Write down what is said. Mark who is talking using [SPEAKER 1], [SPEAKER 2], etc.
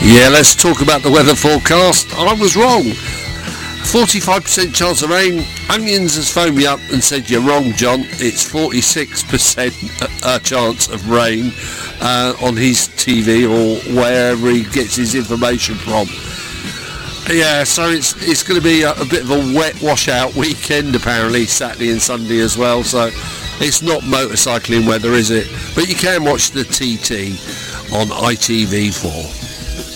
[SPEAKER 1] Yeah, let's talk about the weather forecast. I was wrong. 45% chance of rain. Onions has phoned me up and said you're wrong, John. It's 46% chance of rain on his TV or wherever he gets his information from. Yeah, so it's going to be a bit of a wet washout weekend apparently, Saturday and Sunday as well. So it's not motorcycling weather, is it? But you can watch the TT on ITV4.